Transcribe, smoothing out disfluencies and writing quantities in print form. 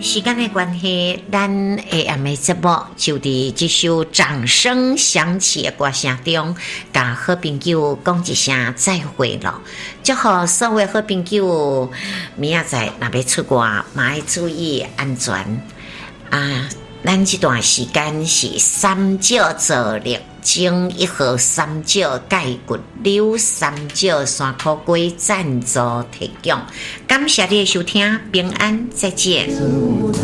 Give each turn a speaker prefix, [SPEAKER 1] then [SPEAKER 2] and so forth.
[SPEAKER 1] 时间的关系，咱下暗的节目就伫这首掌声响起的歌声中，甲好朋友讲一声再会了。祝福所有好朋友，明仔载若要出外，嘛要注意安全啊！咱这段时间是三少做力。经1号三少钙骨柳三少山苦龟赞助提供，感谢你的收听，平安再见。